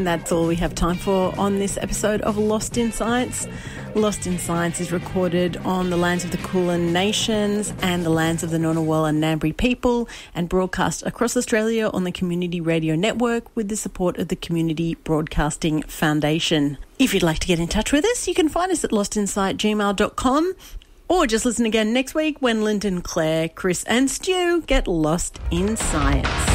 And that's all we have time for on this episode of Lost in Science. Lost in Science is recorded on the lands of the Kulin Nations and the lands of the Ngunnawal and Ngambri people and broadcast across Australia on the Community Radio Network with the support of the Community Broadcasting Foundation. If you'd like to get in touch with us, you can find us at lostinsight@gmail.com or just listen again next week when Lyndon, Claire, Chris and Stu get lost in science.